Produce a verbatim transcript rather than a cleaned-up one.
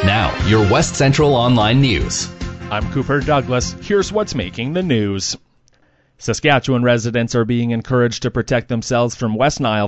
Now, your West Central Online News. I'm Cooper Douglas. Here's what's making the news. Saskatchewan residents are being encouraged to protect themselves from West Nile